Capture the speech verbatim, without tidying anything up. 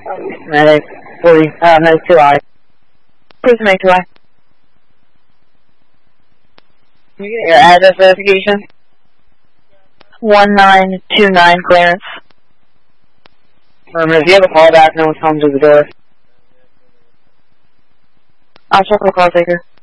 Medic, forty, uh, medic two I. Please make two I. Can you get your address verification? one nine two nine Clarence. Remember, if you have a call back, no one's coming to the door. I'll check the call taker.